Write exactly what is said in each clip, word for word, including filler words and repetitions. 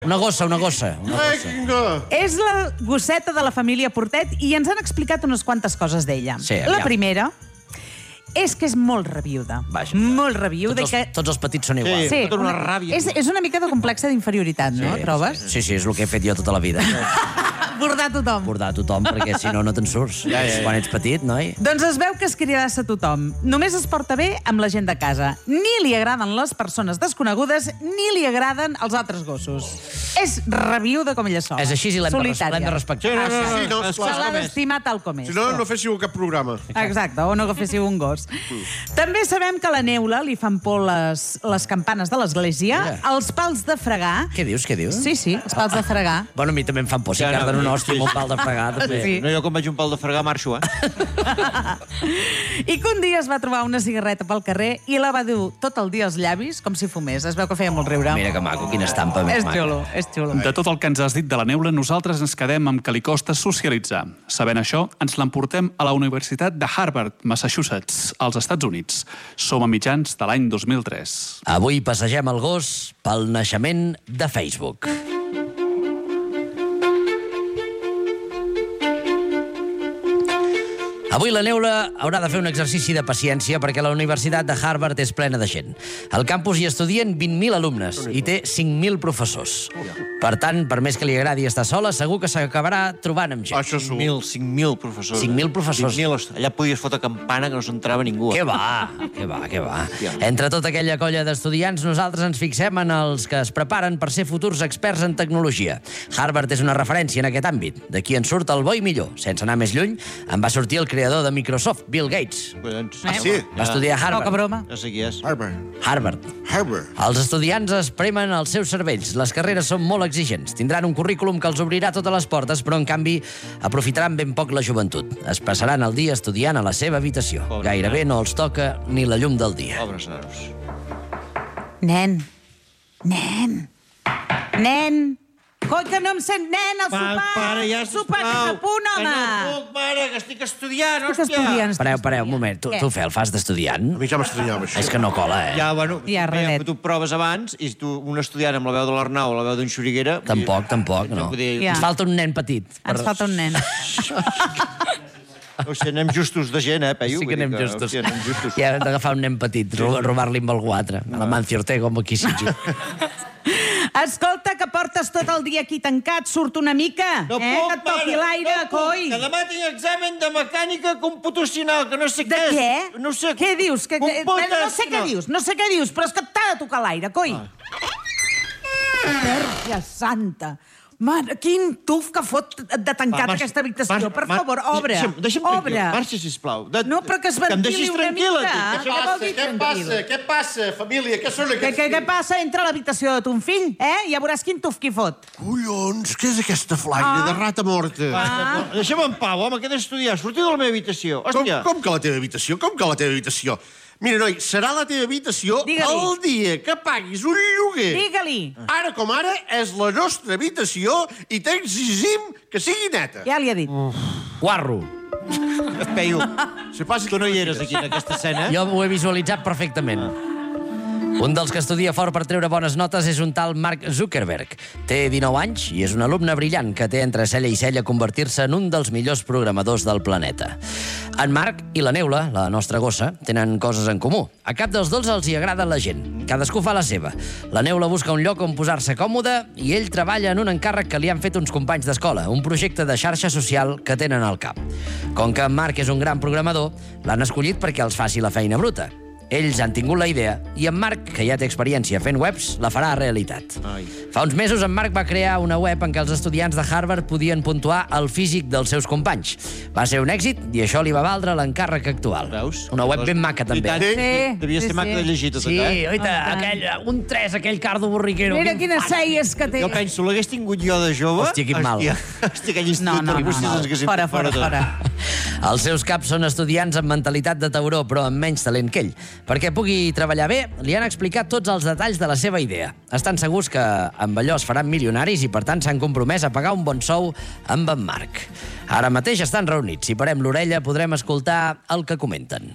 Una gossa, una gossa. Una gossa. És la gosseta de la família Portet i ens han explicat unes quantes coses d'ella. Sí, la aviam. primera és que és molt reviuda. Vaja. Molt reviuda. Tots els, que... tots els petits són iguals. Sí, tota una ràbia. És, és una mica de complexe d'inferioritat, no? Trobes? Sí, sí, és el que he fet jo tota la vida. Bordar tothom. Bordar a tothom, perquè si no, no te'n surts. Ja, ja, ja. Quan ets petit, noi. Doncs es veu que es criadassa tothom. Només es porta bé amb la gent de casa. Ni li agraden les persones desconegudes, ni li agraden els altres gossos. És reviuda com ella sola. És així i l'hem de, res- Solitària. l'hem de respectar. Sí, no, no, no, Sí, no, no, esclar. Se l'ha d'estimar tal com és. Si no, no féssiu cap programa. Exacte, o no agaféssiu un gos. També sabem que a la Neula li fan por les, les campanes de l'església, Mira. els pals de fregar... Què dius, què dius? Sí, sí, els pals de fregar. Bueno, a mi també em fan por. Si Ja, no, carden un sí, hòstia amb un pal de fregar, també. Sí. No, jo quan vaig un pal de fregar marxo, eh? I que un dia es va trobar una cigarreta pel carrer i la va dur tot el dia als llavis com si fumés. Es veu que feia molt riure. Mira que maco, quina estampa més És maca. xulo, és xulo. De tot el que ens has dit de la Neula, nosaltres ens quedem amb que li costa socialitzar. Sabent això, ens l'emportem a la Universitat de Harvard, Massachusetts, als Estats Units. Som a mitjans de l'any dos mil tres. Avui passegem el gos pel naixement de Facebook. Avui la Neula haurà de fer un exercici de paciència perquè la Universitat de Harvard és plena de gent. Al campus hi estudien vint mil alumnes i té cinc mil professors. Per tant, per més que li agradi estar sola, segur que s'acabarà trobant amb gent. Això cinc mil, cinc mil professors. cinc mil professors. cinc mil, allà podies fotre campana que no s'entrava ningú. Què va, què va, què va. Entre tota aquella colla d'estudiants, nosaltres ens fixem en els que es preparen per ser futurs experts en tecnologia. Harvard és una referència en aquest àmbit. D'aquí en surt el bo i millor. Sense anar més lluny, en va sortir el creador de Microsoft, Bill Gates. Collons. Ah, sí? Va estudiar a Poca Harvard. broma. Ja sé qui és. Harvard. Harvard. Harvard. Els estudiants es premen els seus cervells. Les carreres són molt exigents. Tindran un currículum que els obrirà totes les portes, però, en canvi, aprofitaran ben poc la joventut. Es passaran el dia estudiant a la seva habitació. Pobre Gairebé no els toca ni la llum del dia. Pobres nanos. Nen. Nen. Nen. Coi, que no em sent, nen, el sopar. El sopar és a punt, home. Que no puc, mare, que estic estudiant, Estic hòstia. estudiant. Pareu, pareu, un moment. Tu, Què? tu fe, el fas d'estudiant? A mi ja m'estranyava, això. És que no cola, eh? Ja, bueno, Ja, redet. que tu proves abans i tu, un estudiant amb la veu de l'Arnau o la veu d'en Xuriguera... Tampoc, tampoc, no. vull dir, Ja. Ens falta un nen petit. Ens falta un nen. O sigui, anem justos de gent, eh, Peyu? Sí que Vull dir anem justos. Hòstia, anem justos. Ja hem d'agafar un nen petit, ro- robar-li amb algú altre. A la Mancio Ortega, com aquí sitjo. Escolta, que portes tot el dia aquí tancat, surt una mica. No eh? puc, que et toqui mare, l'aire, no puc, coi. que demà tinc examen de mecànica computacional, que no sé De què és. què? No sé. Què dius? Que, que, Computacional. no sé què dius, no sé què dius, però és que t'ha de tocar l'aire, coi. Ah. Verge santa. Mare, quin tuf que fot de tancat Va, marxa, aquesta habitació. marxa, Per mar- favor, obre. Deixa'm, deixa'm obre. tranquil, marxa, sisplau. De, No, però que es Que em ventili deixis una tranquil·la, mica. aquí. Què vol dir tranquil? Què passa, família? Què són Què, aquests... què, què passa? Entra a l'habitació de ton fill, eh? Ja veuràs quin tuf que fot. Collons, què és aquesta flaire Ah. de rata morta? Ah. Deixa'm en pau, home, que he d'estudiar. Sortir de la meva habitació. Com, Hòstia. com que la teva habitació? Com que la teva habitació? Mira, noi, serà la teva habitació Digue-li. el dia que paguis un lloguer. Digue-li. Ara com ara és la nostra habitació i t'exigim que sigui neta. Ja li ha dit. Guarro. Peyu, Se passa tu no hi eres aquí en aquesta escena? Jo ho he visualitzat perfectament. Un dels que estudia fort per treure bones notes és un tal Mark Zuckerberg. Té dinou anys i és un alumne brillant que té entre cella i cella convertir-se en un dels millors programadors del planeta. En Marc i la Neula, la nostra gossa, tenen coses en comú. A cap dels dos els hi agrada la gent. Cadascú fa la seva. La Neula busca un lloc on posar-se còmode i ell treballa en un encàrrec que li han fet uns companys d'escola, un projecte de xarxa social que tenen al cap. Com que en Marc és un gran programador, l'han escollit perquè els faci la feina bruta. Ells han tingut la idea i en Marc, que ja té experiència fent webs, la farà realitat. Ai. Fa uns mesos en Marc va crear una web en què els estudiants de Harvard podien puntuar el físic dels seus companys. Va ser un èxit i això li va valdre l'encàrrec actual. Veus? Una web ben maca, també. I tant, Sí, Devia sí, ser maca sí. de llegir tot, Sí, eh? oita, Ah, aquell, un tres, aquell cardo borriquero. Mira quin quines fan. celles que té. Jo penso, l'hagués tingut jo de jove... Hòstia, quin mal. Hòstia, hòstia aquell institut No, no, de no, Rússia no. ens haguéssim Fora, fet fora, tot. fora. Els seus caps són estudiants amb mentalitat de tauró, però amb menys talent que ell. Perquè pugui treballar bé, li han explicat tots els detalls de la seva idea. Estan segurs que amb allò es faran milionaris i, per tant, s'han compromès a pagar un bon sou amb en Marc. Ara mateix estan reunits. Si parem l'orella, podrem escoltar el que comenten.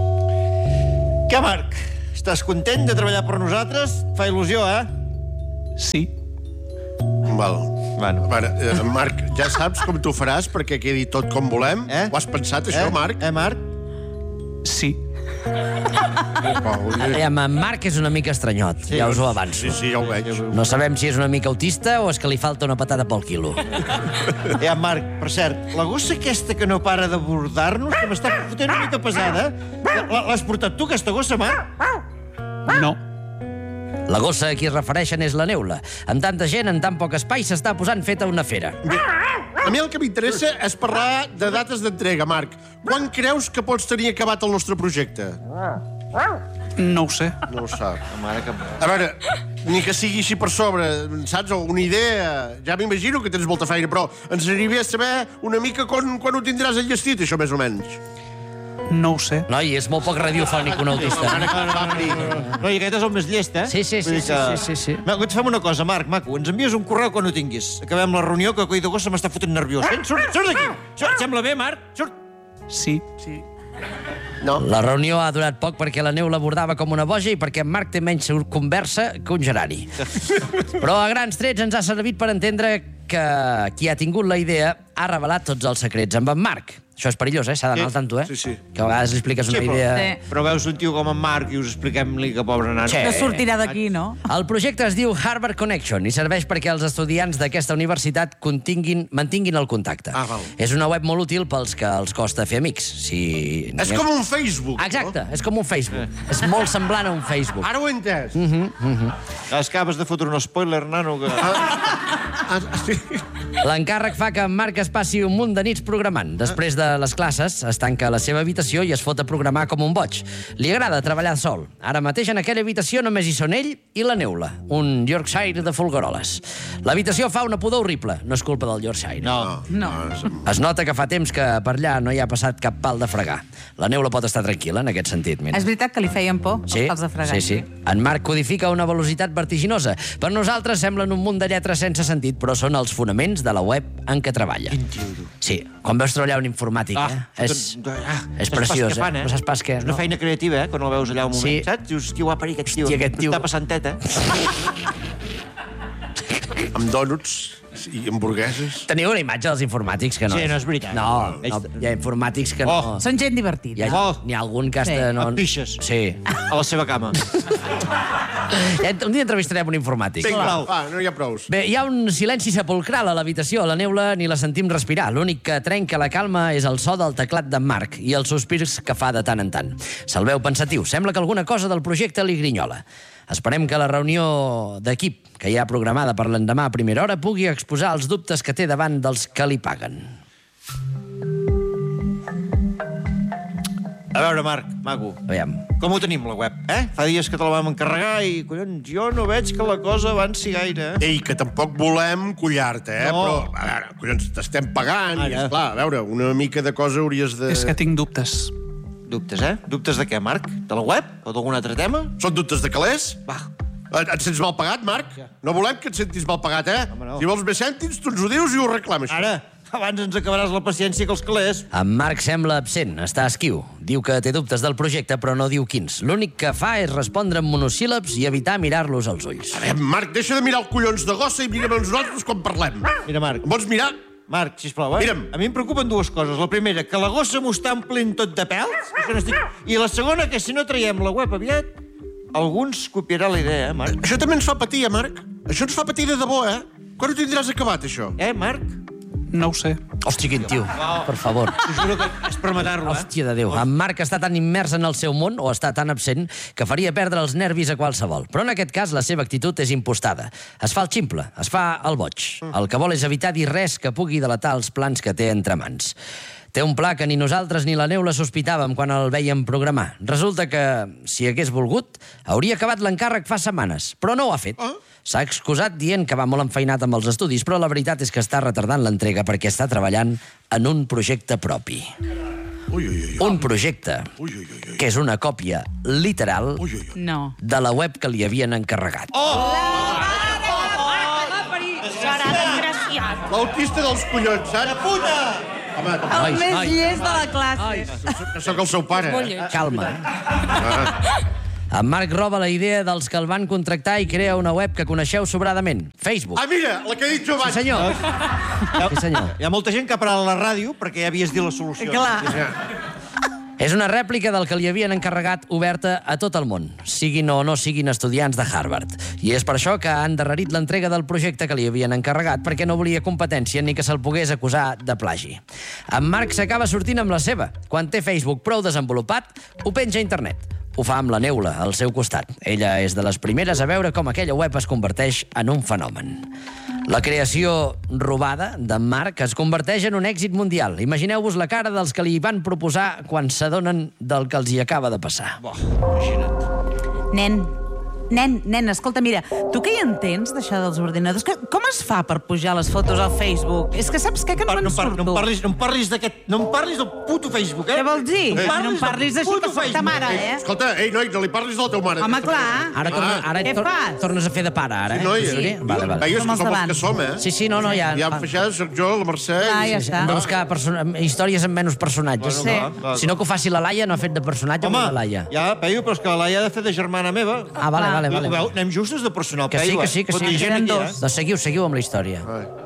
Què, Marc? Estàs content de treballar per nosaltres? Fa il·lusió, eh? Sí. Val. Bueno. A veure, eh, Marc, ja saps com t'ho faràs perquè quedi tot com volem? Eh? Ho has pensat, això, Eh? Marc? Eh, Marc? Sí. Oh, Aviam, en Marc és una mica estranyot, sí, ja us ho avanço. sí, sí, ja ho veig. No sabem si és una mica autista o és que li falta una patata pel quilo. Eh, Marc, per cert, la gossa aquesta que no para de bordar-nos, que m'està fotent una mica pesada, la- l'has portat tu, aquesta gossa, Marc? No. La gossa a qui es refereixen és la Neula. Amb tanta gent, en tan poc espai, s'està posant feta una fera. A mi el que m'interessa és parlar de dates d'entrega, Marc. Quan creus que pots tenir acabat el nostre projecte? No ho sé. No ho sap. Mare que... A veure, ni que sigui així per sobre, saps? O una idea. Ja m'imagino que tens molta feina, però ens aniria bé saber una mica quan, quan ho tindràs enllestit, això, més o menys. No ho sé. Noi, és molt poc radiofònic un autista. No, i aquest és el més llest, eh? Sí, sí, sí, Vull dir sí, que- sí, sí, sí. Ma- Et fem una cosa, Marc, maco. Ens envies un correu quan ho tinguis. Acabem la reunió, que coi de gossa m'està fotent nerviós. Surt, surt d'aquí! Surt, sembla bé, Marc? Surt! Sí. No? La reunió ha durat poc perquè la Neula bordava com una boja i perquè en Marc té menys conversa que un gerani. Però a grans trets ens ha servit per entendre que qui ha tingut la idea ha revelat tots els secrets amb en Marc. Això és perillós, eh? S'ha d'anar Sí, al tanto, eh? sí, sí. Que a vegades li expliques una Sí, però- idea... Sí. Però veus un tio com en Marc i us expliquem-li que pobre nano. Sí. No sortirà d'aquí, no? El projecte es diu Harvard Connection i serveix perquè els estudiants d'aquesta universitat continguin, mantinguin el contacte. Ah, val. És una web molt útil pels que els costa fer amics. Si... És com un Facebook, Exacte, és com un Facebook. És molt semblant a un Facebook. no? Ara ho he entès. És que acabes de fotre un spoiler, nano, que... Ah, sí. L'encàrrec fa que en Marc es passi un munt de nits programant. Després de les classes, es tanca a la seva habitació i es fot a programar com un boig. Li agrada treballar sol. Ara mateix en aquella habitació només hi són ell i la Neula, un Yorkshire de folgueroles. L'habitació fa una pudor horrible. No és culpa del Yorkshire. No. No. Es nota que fa temps que per allà no hi ha passat cap pal de fregar. La Neula pot estar tranquil·la en aquest sentit, mira. És veritat que li feien por, Sí, els pals de fregar. sí, sí. En Marc codifica una velocitat vertiginosa. Per nosaltres semblen un munt de lletres sense sentit, però són els fonaments de la web en què treballa. Sí, quan veus treballar un informàtic, eh? És, ah, és saps preciós, pas què fan, eh? No saps pas què. És una No? feina creativa, eh? Quan el veus allà un moment, Sí. saps? Dius, qui guapa aquest tio. Hòstia, aquest tio. Està passant teta. Amb dònuts i hamburgueses. Teniu una imatge dels informàtics que no... Sí, no és veritat. No, no Ells- hi ha informàtics que Oh. no... Són gent Hi divertida. ha, Oh. n'hi ha algun que Sí. està... No... Amb pixes. Sí. A la seva cama. Ja, un dia entrevistarem un informàtic. Vinga, va, no hi ha prous. Bé, hi ha un silenci sepulcral a l'habitació. A la Neula ni la sentim respirar. L'únic que trenca la calma és el so del teclat d'en Marc i els sospirs que fa de tant en tant. Se'l veu pensatiu. Sembla que alguna cosa del projecte li grinyola. Esperem que la reunió d'equip que hi ha programada per l'endemà a primera hora pugui exposar els dubtes que té davant dels que li paguen. A veure, Marc, maco, Aviam. com ho tenim, la web, eh? Fa dies que te la vam encarregar i, collons, jo no veig que la cosa avanci gaire, eh? Ei, que tampoc volem collar-te, eh? No. Però, a veure, collons, t'estem pagant i, Ara. esclar, a veure, una mica de cosa hauries de... És que tinc dubtes. Dubtes, eh? Dubtes de què, Marc? De la web? O d'algun altre tema? Són dubtes de calés? Va. Et, et sents mal pagat, Marc? No volem que et sentis mal pagat, eh? Home, no. Si vols més cèntims, tu ens ho dius i ho reclames. Ara, abans ens acabaràs la paciència que els calés. En Marc sembla absent, està esquiu. Diu que té dubtes del projecte, però no diu quins. L'únic que fa és respondre amb monosíl·labs i evitar mirar-los als ulls. Eh, Marc, deixa de mirar el collons de gossa i mira'm a nosaltres quan parlem. Mira, Marc. Em vols mirar? Marc, sisplau, eh? Mira'm. A mi em preocupen dues coses. La primera, que la gossa m'ho està omplint tot de pèls. Això no estic... I la segona, que si no traiem la web aviat, algú ens copiarà la idea, eh, Marc? Això també ens fa patir, eh, Marc? Això ens fa patir de debò, eh? Quan ho tindràs acabat, això? Eh, Marc? No ho sé. Hòstia, quin tio, per favor. T'ho juro que és per matar-lo, eh? Hòstia de Déu. En Marc està tan immers en el seu món o està tan absent que faria perdre els nervis a qualsevol. Però en aquest cas la seva actitud és impostada. Es fa el ximple, es fa el boig. El que vol és evitar dir res que pugui delatar els plans que té entre mans. Té un pla que ni nosaltres ni la Neula sospitàvem quan el veiem programar. Resulta que, si hagués volgut, hauria acabat l'encàrrec fa setmanes, però no ho ha fet. S'ha excusat dient que va molt enfeinat amb els estudis, però la veritat és que està retardant l'entrega perquè està treballant en un projecte propi. Ui, ui, ui. Un projecte Ui, ui, ui, ui. que és una còpia literal Ui, ui, ui. No. de la web que li havien encarregat. Serà desgraciat. L'autista dels collons, saps? Puta! Home, El Ai, més ai. llest de la classe. que sóc el seu pare. Molt Eh? lleig. Calma. En Marc roba la idea dels que el van contractar i crea una web que coneixeu sobradament, Facebook. Ah, mira, la que he dit jo abans. Sí, senyor. Sí, senyor. Hi ha molta gent que ha parat la ràdio perquè ja havies dit la solució. Clar. És una rèplica del que li havien encarregat oberta a tot el món, siguin o no siguin estudiants de Harvard. I és per això que ha endarrerit l'entrega del projecte que li havien encarregat, perquè no volia competència ni que se'l pogués acusar de plagi. En Marc s'acaba sortint amb la seva. Quan té Facebook prou desenvolupat, ho penja a internet. Ho fa amb la Neula, al seu costat. Ella és de les primeres a veure com aquella web es converteix en un fenomen. La creació robada d'en Marc es converteix en un èxit mundial. Imagineu-vos la cara dels que li van proposar quan s'adonen del que els hi acaba de passar. Bo, imagina't. Nen, nen, nen, escolta, mira, tu què hi entens d'això dels ordinadors? Que, com es fa per pujar les fotos al Facebook? És que saps què, que no No, me'n em par- no, em surto. parlis, no em parlis d'aquest... No em parlis del puto Facebook, eh? Què vols dir? No em No em parlis del així puto que soc ta Facebook. mare, eh? Escolta, ei, noi, no li parlis de la teva mare. Home, d'aquesta clar. manera. Ara, torna, Ah. ara Què tor fas? tornes a fer de pare, ara, eh? Sí, noi, Sí? Vale, vale. Veies Som que els som els d'abans. que som, eh? Sí, sí, no, no, ja... Ja em feixat, soc jo, la Mercè... Clar, i- ja està. Hem de buscar person... històries amb menys personatges. Sí. va, va. Si no, que ho faci la Laia, no ha fet de personatge amb Home, la Laia. ja, Peyu, però és que la Laia ha de fer de germana meva. Ah, vale, vale, Ho vale. veu? Anem justos de personal, Que sí, Peyu, que eh? sí, que sí. Contingent Eren aquí, dos. eh? Doncs seguiu, seguiu amb la història.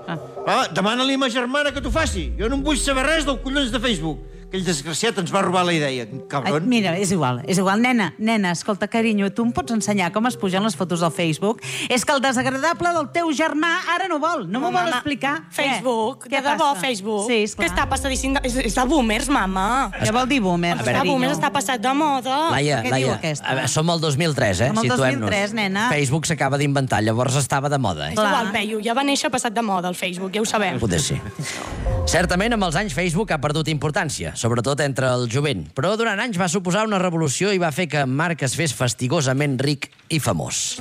Va, demana-li a ma germana que t'ho faci. Jo no em vull saber res del collons de Facebook. Aquell desgraciat ens va robar la idea, Ai, cabron. mira, és igual, és igual. Nena, nena, escolta, carinyo, tu em pots ensenyar com es pugen les fotos al Facebook? És que el desagradable del teu germà ara no vol, no m'ho vol Mama, explicar. Facebook, Què? de debò, passa? Facebook. Sí, que esclar. està passadíssim de... És, és de boomers, mama. Què vol dir boomer, A veure, Està boomers, carinyo? està passat de moda. Laia, Què Laia, diu aquesta? a veure, som el dos mil tres, eh? Som el dos mil Situem-nos. tres, nena. Facebook s'acaba d'inventar, llavors estava de moda, eh? És Clar. igual, Peyu, ja va néixer passat de moda el Facebook, ja ho sabem. Poder sí. Certament, amb els anys, Facebook ha perdut importància, sobretot entre el jovent, però durant anys va suposar una revolució i va fer que Marc es fes fastigosament ric i famós.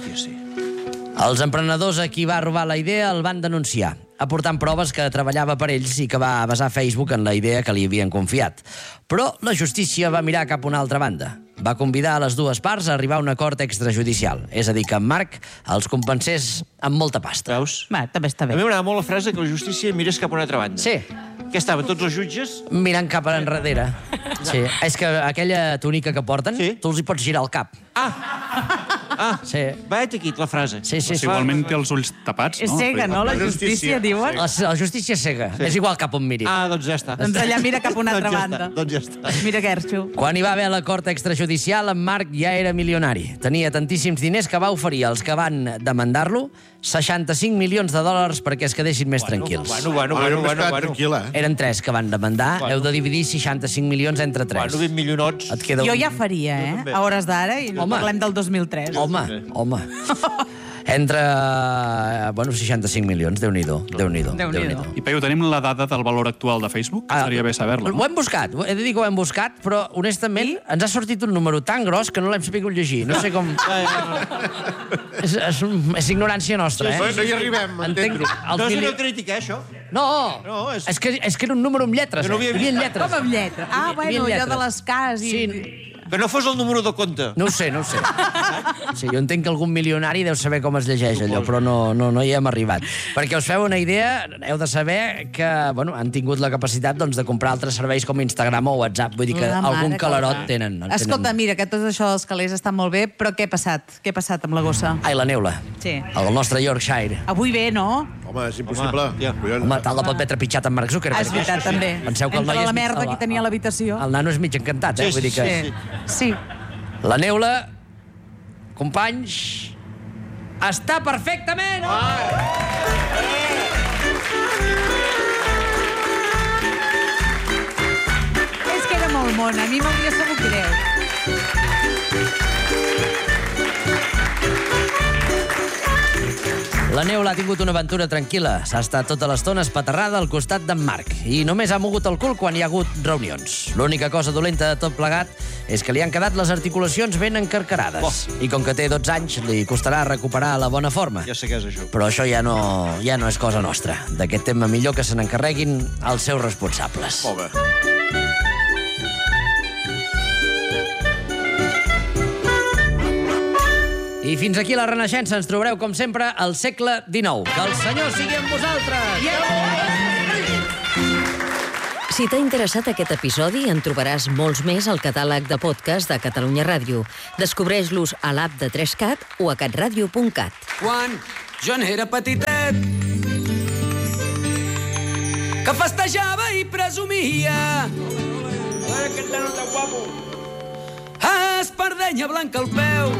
Els emprenedors a qui va robar la idea el van denunciar, aportant proves que treballava per ells i que va basar Facebook en la idea que li havien confiat. Però la justícia va mirar cap a una altra banda. Va convidar a les dues parts a arribar a un acord extrajudicial, és a dir, que en Marc els compensés amb molta pasta. Veus? Va, també està A mi bé. m'agrada molt la frase que la justícia mirés cap a una altra banda. Sí, Què estaven, tots els jutges? mirant cap a enrere. Sí, és que aquella túnica que porten, Sí. tu els hi pots girar el cap. Ah, Sí. vaig aquí, la frase. Sí, sí, Doncs sí. igualment té els ulls tapats, És no? cega, no? La La justícia, justícia, diuen. La, la justícia és cega. Sí. És igual cap on miri. Ah, doncs ja està. Doncs allà mira cap a una altra doncs ja banda. Està, doncs ja està. Mira, Gerxo. Quan hi va haver l'acord extrajudicial, en Marc ja era milionari. Tenia tantíssims diners que va oferir als que van demandar-lo seixanta-cinc milions de dòlars perquè es quedessin més tranquils. Bueno, bueno, Ah, bueno, no m'he bueno, quedat bueno. tranquil·la, eh? Eren tres que van demandar. Bueno. Heu de dividir seixanta-cinc milions entre tres. Bueno, vint milionots. Et queda un... Jo ja faria, eh? també. A hores d'ara, i no Home. parlem del dos mil tres. Home, home. Entre, eh, bueno, seixanta-cinc milions, Déu-n'hi-do, Déu-n'hi-do, Déu-n'hi-do. Déu-n'hi-do. I, Peyu, tenim la dada del valor actual de Facebook? Ah, Seria bé saber-la. Ho hem buscat, he de dir que ho hem buscat, però honestament I? ens ha sortit un número tan gros que no l'hem sabut llegir. No sé com... és, és, és ignorància nostra, eh? No, no hi arribem, Entenc entendre-ho. els No és mili- una crítica, eh, això? No, No, és- és... que, és que era un número amb lletres. Jo no eh? havia Hi havia vist. lletres. Com amb lletra? Ah, Hi havia bueno, allò lletres. de les cas i... Sí. Que no fos el número de compte. No ho sé, no ho sé. Sí, jo entenc que algun milionari deu saber com es llegeix allò, però no, no, no hi hem arribat. Perquè us feu una idea, heu de saber que bueno, han tingut la capacitat doncs, de comprar altres serveis com Instagram o WhatsApp. Vull dir que La mare algun que calarot va. tenen. tenen. Escolta, mira, que tot això dels calés està molt bé, però què ha passat? Què ha passat amb la gossa? Ai, la Neula. Sí. El nostre Yorkshire. Avui bé, no? Home, és impossible. Home, ja. Collons. Home, tal la pot haver trepitjat en Mark Zuckerberg. Ah, és veritat, també. Penseu que el Entre noi és... la merda el- que tenia a l'habitació. El nano és mig encantat, eh? Sí, Vull dir que... Sí. Sí. La Neula, companys, està perfectament! És que era molt mona, a mi m'hauria sabut greu. La Neula ha tingut una aventura tranquil·la. S'ha estat tota l'estona espaterrada al costat d'en Marc i només ha mogut el cul quan hi ha hagut reunions. L'única cosa dolenta de tot plegat és que li han quedat les articulacions ben encarcarades. Oh. I com que té dotze anys, li costarà recuperar la bona forma. Ja sé què és això. Però això ja no, ja no és cosa nostra. D'aquest tema millor que se n'encarreguin els seus responsables. Molt bé. I fins aquí la Renaixença. Ens trobareu, com sempre, al segle dinou. Que el Senyor sigui amb vosaltres! Si t'ha interessat aquest episodi, en trobaràs molts més al catàleg de podcast de Catalunya Ràdio. Descobreix-los a l'app de tres cat o a catradio punt cat. Quan jo n'era petitet, que festejava i presumia, espardenya blanca al peu,